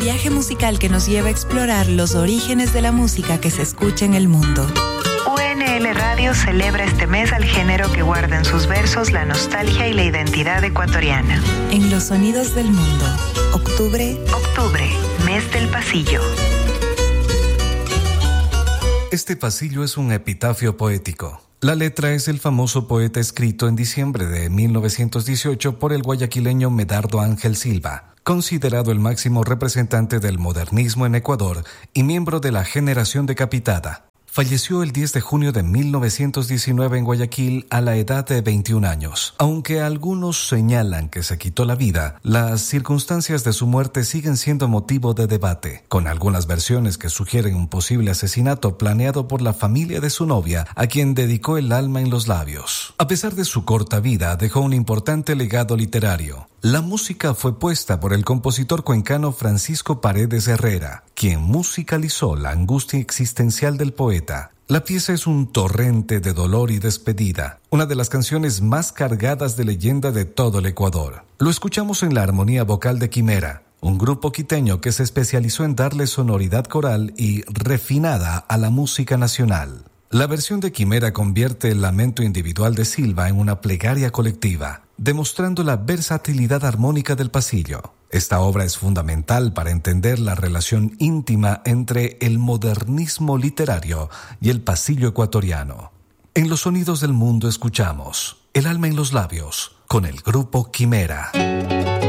viaje musical que nos lleva a explorar los orígenes de la música que se escucha en el mundo. UNL Radio celebra este mes al género que guarda en sus versos la nostalgia y la identidad ecuatoriana. En los sonidos del mundo. Octubre, mes del pasillo. Este pasillo es un epitafio poético. La letra es el famoso poeta escrito en diciembre de 1918 por el guayaquileño Medardo Ángel Silva, considerado el máximo representante del modernismo en Ecuador y miembro de la generación decapitada. Falleció el 10 de junio de 1919 en Guayaquil a la edad de 21 años. Aunque algunos señalan que se quitó la vida, las circunstancias de su muerte siguen siendo motivo de debate, con algunas versiones que sugieren un posible asesinato planeado por la familia de su novia, a quien dedicó el alma en los labios. A pesar de su corta vida, dejó un importante legado literario. La música fue puesta por el compositor cuencano Francisco Paredes Herrera, quien musicalizó la angustia existencial del poeta. La pieza es un torrente de dolor y despedida, una de las canciones más cargadas de leyenda de todo el Ecuador. Lo escuchamos en la armonía vocal de Quimera, un grupo quiteño que se especializó en darle sonoridad coral y refinada a la música nacional. La versión de Quimera convierte el lamento individual de Silva en una plegaria colectiva, demostrando la versatilidad armónica del pasillo. Esta obra es fundamental para entender la relación íntima entre el modernismo literario y el pasillo ecuatoriano. En los sonidos del mundo escuchamos El alma en los labios con el grupo Quimera.